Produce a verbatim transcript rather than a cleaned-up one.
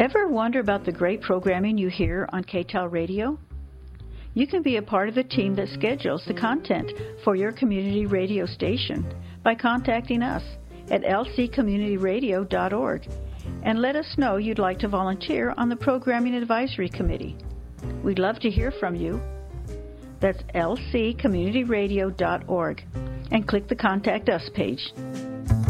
Ever wonder about the great programming you hear on K T E L Radio? You can be a part of the team that schedules the content for your community radio station by contacting us at l c community radio dot org and let us know you'd like to volunteer on the Programming Advisory Committee. We'd love to hear from you. That's l c community radio dot org and click the Contact Us page.